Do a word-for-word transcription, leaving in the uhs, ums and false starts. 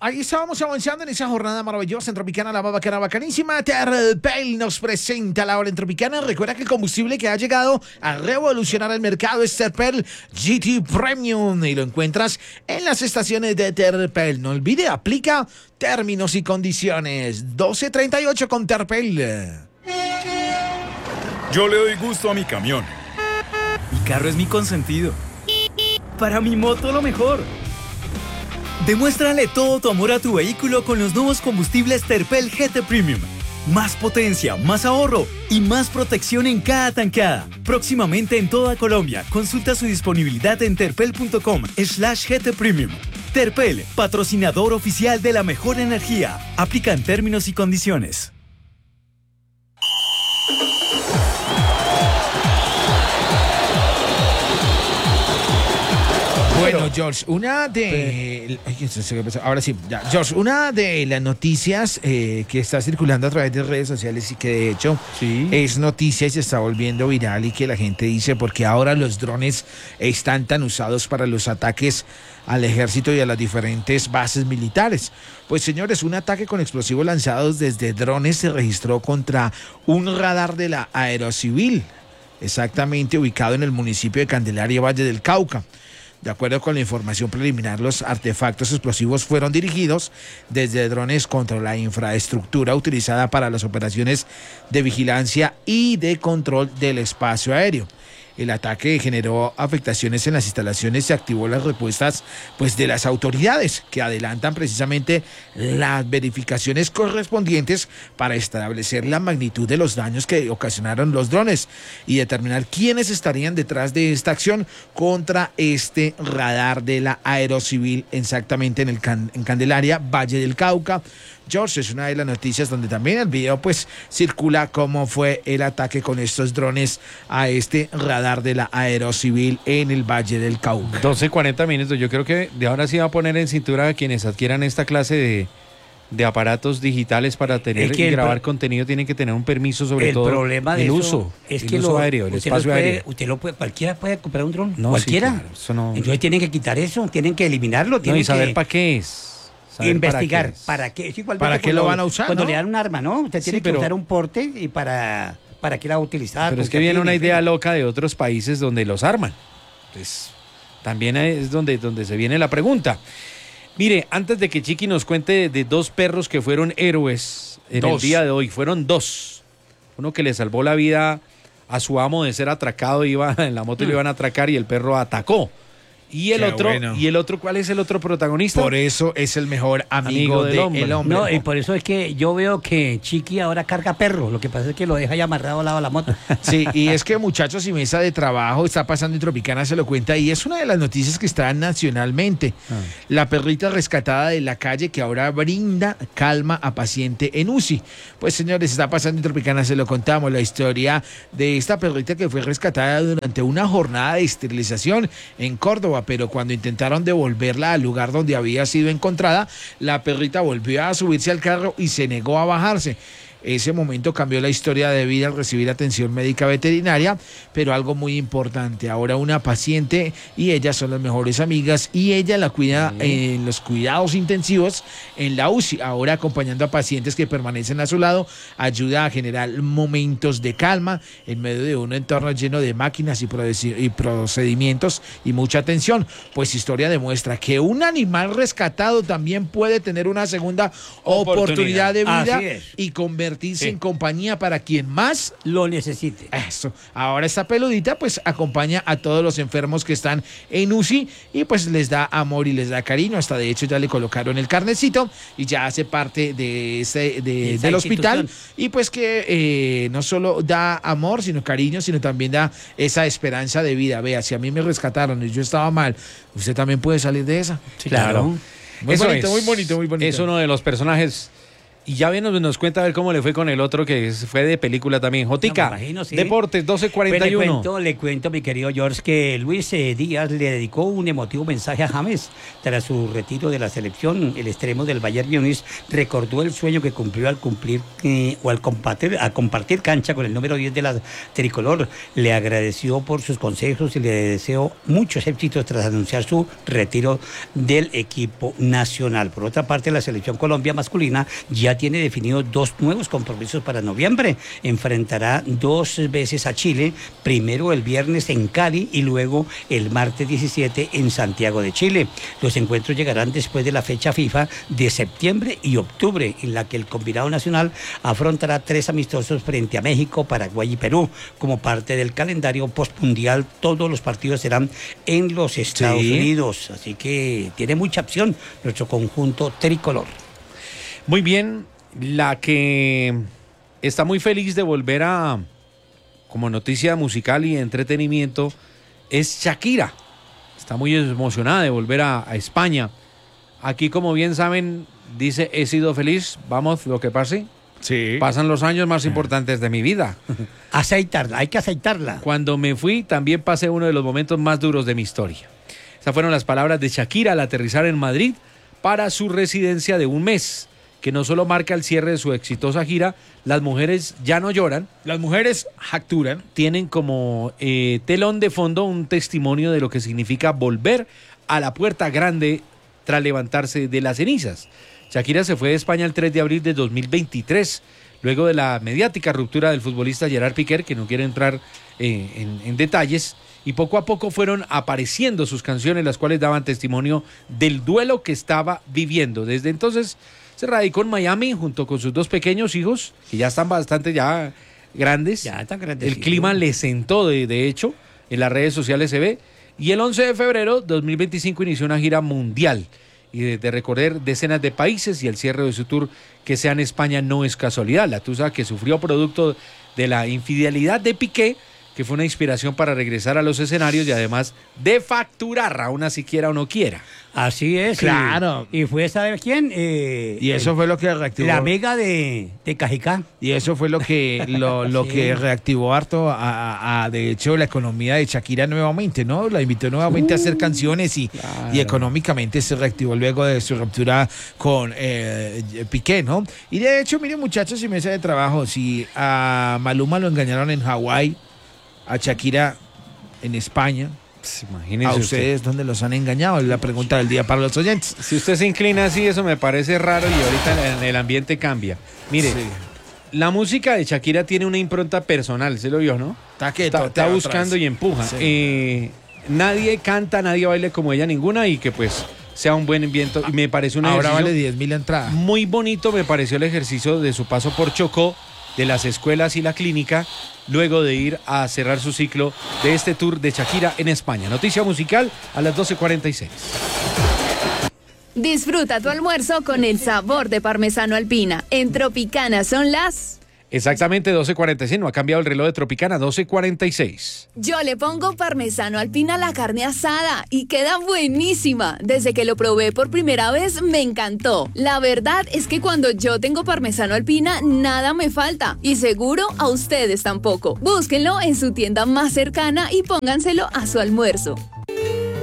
ahí estábamos avanzando en esa jornada maravillosa en Tropicana, la más bacana, bacanísima. Terpel nos presenta la hora en Tropicana. Recuerda que el combustible que ha llegado a revolucionar el mercado es Terpel G T Premium y lo encuentras en las estaciones de Terpel. No olvide, aplica términos y condiciones. doce treinta y ocho con Terpel. Yo le doy gusto a mi camión. Mi carro es mi consentido. Para mi moto lo mejor. Demuéstrale todo tu amor a tu vehículo con los nuevos combustibles Terpel G T Premium. Más potencia, más ahorro y más protección en cada tanqueada. Próximamente en toda Colombia. Consulta su disponibilidad en terpel.com slash GT Premium. Terpel, patrocinador oficial de la mejor energía. Aplican términos y condiciones. Bueno, George, una de... Ahora sí, ya. George, una de las noticias eh, que está circulando a través de redes sociales y que de hecho sí. es noticia y se está volviendo viral y que la gente dice porque ahora los drones están tan usados para los ataques al ejército y a las diferentes bases militares. Pues señores, un ataque con explosivos lanzados desde drones se registró contra un radar de la Aerocivil, exactamente ubicado en el municipio de Candelaria, Valle del Cauca. De acuerdo con la información preliminar, los artefactos explosivos fueron dirigidos desde drones contra la infraestructura utilizada para las operaciones de vigilancia y de control del espacio aéreo. El ataque generó afectaciones en las instalaciones y activó las respuestas pues, de las autoridades que adelantan precisamente las verificaciones correspondientes para establecer la magnitud de los daños que ocasionaron los drones y determinar quiénes estarían detrás de esta acción contra este radar de la Aerocivil exactamente en, el Can- en Candelaria, Valle del Cauca. George, es una de las noticias donde también el video pues circula cómo fue el ataque con estos drones a este radar de la Aerocivil en el Valle del Cauca. doce cuarenta minutos. Yo creo que de ahora sí va a poner en cintura a quienes adquieran esta clase de, de aparatos digitales para tener Es que y el grabar pro- contenido. Tienen que tener un permiso sobre el todo problema de el eso uso, es el que uso lo, aéreo, el usted espacio lo puede, aéreo. usted lo puede, cualquiera puede comprar un dron, No, cualquiera. sí, claro, eso no- Entonces tienen que quitar eso, tienen que eliminarlo, No, tienen y saber que para qué es. Saber investigar para qué para es. qué, es igual ¿Para que qué lo cuando- van a usar, Cuando no? le dan un arma, ¿no? Usted tiene Sí, que pero- usar un porte y para para qué la va a utilizar. Pero con es que qué viene fin, una en fin. idea loca de otros países donde los arman. Entonces, también es donde, donde se viene la pregunta. Mire, antes de que Chiqui nos cuente de dos perros que fueron héroes en Dos. el día de hoy, fueron dos. Uno que le salvó la vida a su amo de ser atracado, iba en la moto y lo iban a atracar y el perro atacó. Y el Qué otro, bueno. y el otro, ¿cuál es el otro protagonista? Por eso es el mejor amigo, Amigo del del hombre. hombre. hombre. No, y por eso es que yo veo que Chiqui ahora carga perro. Lo que pasa es que lo deja ya amarrado al lado de la moto. Sí, y es que muchachos y mesa de trabajo está pasando en Tropicana, se lo cuenta, y es una de las noticias que está nacionalmente. Ah. La perrita rescatada de la calle que ahora brinda calma a paciente en U C I. Pues señores, está pasando en Tropicana, se lo contamos, la historia de esta perrita que fue rescatada durante una jornada de esterilización en Córdoba, pero cuando intentaron devolverla al lugar donde había sido encontrada, la perrita volvió a subirse al carro y se negó a bajarse. Ese momento cambió la historia de vida al recibir atención médica veterinaria, pero algo muy importante, ahora una paciente y ella son las mejores amigas y ella la cuida en los cuidados intensivos en la U C I, ahora acompañando a pacientes que permanecen a su lado, ayuda a generar momentos de calma en medio de un entorno lleno de máquinas y procedi- y procedimientos y mucha atención. Pues historia demuestra que un animal rescatado también puede tener una segunda oportunidad, Oportunidad. de vida Así es. y convertirse Sí. en compañía para quien más Lo necesite. eso. Ahora esta peludita pues acompaña a todos los enfermos que están en U C I y pues les da amor y les da cariño. Hasta de hecho ya le colocaron el carnecito y ya hace parte de ese, de, Esa del hospital. institución. Y pues que eh, no solo da amor, sino cariño, sino también da esa esperanza de vida. Vea, si a mí me rescataron y yo estaba mal, usted también puede salir de esa. Sí, Claro. Muy Eso bonito, es. muy bonito, muy bonito. Es uno de los personajes Y ya bien nos, nos cuenta a ver cómo le fue con el otro que es- fue de película también. Jotica, No, me imagino, sí. Deportes doce cuarenta y Pues le uno. cuento, le cuento, mi querido George, que Luis eh, Díaz le dedicó un emotivo mensaje a James. Tras su retiro de la selección, el extremo del Bayern Múnich recordó el sueño que cumplió al cumplir eh, o al compartir, a compartir cancha con el número diez de la tricolor. Le agradeció por sus consejos y le deseó muchos éxitos tras anunciar su retiro del equipo nacional. Por otra parte, la selección Colombia masculina ya tiene definidos dos nuevos compromisos para noviembre. Enfrentará dos veces a Chile, primero el viernes en Cali y luego el martes diecisiete en Santiago de Chile. Los encuentros llegarán después de la fecha FIFA de septiembre y octubre, en la que el combinado nacional afrontará tres amistosos frente a México, Paraguay y Perú. Como parte del calendario postmundial, todos los partidos serán en los Estados Sí. Unidos, así que tiene mucha opción nuestro conjunto tricolor. Muy bien, la que está muy feliz de volver a, como noticia musical y entretenimiento, es Shakira. Está muy emocionada de volver a, a España. Aquí, como bien saben, dice, he sido feliz, vamos, lo que pase. Sí. Pasan los años más importantes de mi vida. Aceitarla, hay que aceitarla. Cuando me fui, también pasé uno de los momentos más duros de mi historia. Esas fueron las palabras de Shakira al aterrizar en Madrid para su residencia de un mes, que no solo marca el cierre de su exitosa gira, Las mujeres ya no lloran, Las mujeres jacturan. tienen como eh, telón de fondo un testimonio de lo que significa volver a la puerta grande tras levantarse de las cenizas. Shakira se fue de España el tres de abril de dos mil veintitrés, luego de la mediática ruptura del futbolista Gerard Piqué, que no quiere entrar eh, en, en detalles, y poco a poco fueron apareciendo sus canciones, las cuales daban testimonio del duelo que estaba viviendo. Desde entonces se radicó en Miami junto con sus dos pequeños hijos, que ya están bastante ya grandes. Ya están El grandecitos. clima le sentó, de, de hecho, en las redes sociales se ve. Y el once de febrero de dos mil veinticinco inició una gira mundial y de, de recorrer decenas de países, y el cierre de su tour que sea en España no es casualidad. La tusa que sufrió producto de la infidelidad de Piqué, que fue una inspiración para regresar a los escenarios y además de facturar, aún así quiera o no quiera. Así es. Claro. Y, y fue, ¿sabe quién? Eh, Y eso fue lo que reactivó. la amiga de, de Cajicá. Y eso fue lo que lo, lo Sí. que reactivó harto a, a- a, de hecho, la economía de Shakira nuevamente, ¿no? La invitó nuevamente a hacer canciones y, claro. y económicamente se reactivó luego de su ruptura con eh, Piqué, ¿no? Y de hecho, miren, muchachos y mesa de trabajo, si a Maluma lo engañaron en Hawái, a Shakira en España, Pues, a imagínense usted. ustedes, ¿dónde los han engañado? Es la pregunta del día para los oyentes. Si usted se inclina así, eso me parece raro, y ahorita en el ambiente cambia. Mire, Sí. la música de Shakira tiene una impronta personal, ¿se lo vio, no? Está quieto, Está, está otra buscando vez. y empuja. Sí. Eh, nadie canta, nadie baile como ella, ninguna, y que pues sea un buen viento. Y me parece un Ahora ejercicio vale diez mil la entrada. muy bonito, me pareció el ejercicio de su paso por Chocó, de las escuelas y la clínica, luego de ir a cerrar su ciclo de este tour de Shakira en España. Noticia musical a las doce cuarenta y seis. Disfruta tu almuerzo con el sabor de parmesano Alpina. En Tropicana son las... Exactamente, doce cuarenta y seis, no ha cambiado el reloj de Tropicana, doce cuarenta y seis. Yo le pongo parmesano Alpina a la carne asada y queda buenísima. Desde que lo probé por primera vez me encantó. La verdad es que cuando yo tengo parmesano Alpina nada me falta, y seguro a ustedes tampoco. Búsquenlo en su tienda más cercana y pónganselo a su almuerzo.